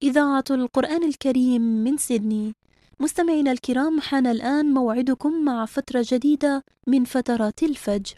إذاعة القرآن الكريم من سيدني. مستمعينا الكرام، حان الآن موعدكم مع فترة جديدة من فترات الفجر.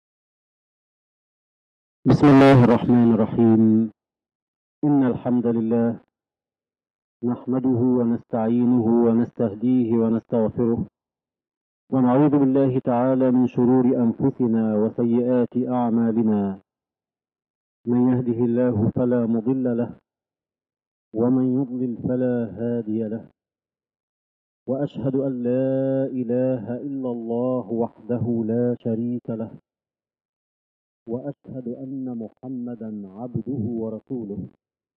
بسم الله الرحمن الرحيم. إن الحمد لله نحمده ونستعينه ونستهديه ونستغفره، ونعوذ بالله تعالى من شرور أنفسنا وسيئات أعمالنا. من يهده الله فلا مضل له، ومن يضلل فلا هادي له. وأشهد أن لا إله إلا الله وحده لا شريك له، وأشهد أن محمدا عبده ورسوله.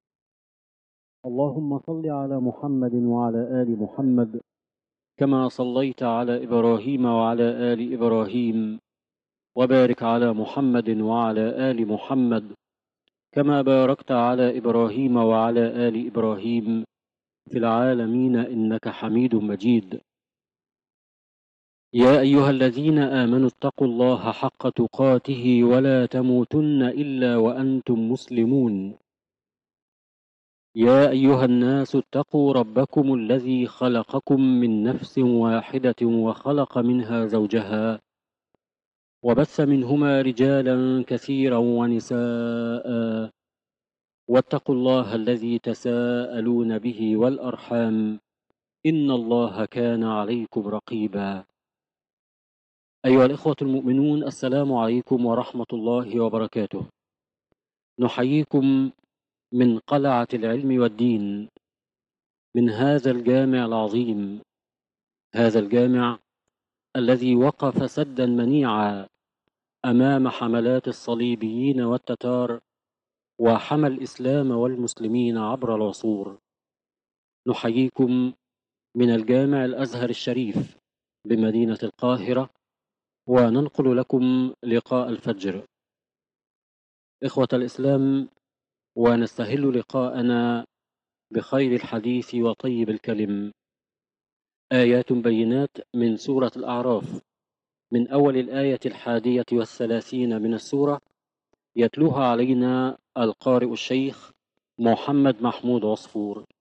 اللهم صل على محمد وعلى آل محمد كما صليت على إبراهيم وعلى آل إبراهيم، وبارك على محمد وعلى آل محمد كما باركت على إبراهيم وعلى آل إبراهيم في العالمين إنك حميد مجيد. يا أيها الذين آمنوا اتقوا الله حق تقاته ولا تموتن إلا وأنتم مسلمون. يا أيها الناس اتقوا ربكم الذي خلقكم من نفس واحدة وخلق منها زوجها، وبث منهما رجالا كثيرا ونساء، واتقوا الله الذي تساءلون به والأرحام إن الله كان عليكم رقيبا. أيها الإخوة المؤمنون، السلام عليكم ورحمة الله وبركاته. نحييكم من قلعة العلم والدين، من هذا الجامع العظيم، هذا الجامع الذي وقف سدا منيعا أمام حملات الصليبيين والتتار، وحمى الإسلام والمسلمين عبر العصور. نحييكم من الجامع الأزهر الشريف بمدينة القاهرة، وننقل لكم لقاء الفجر. إخوة الإسلام، ونستهل لقاءنا بخير الحديث وطيب الكلم، آيات بينات من سورة الأعراف، من أول الآية 31 من السورة، يتلوها علينا القارئ الشيخ محمد محمود عصفور.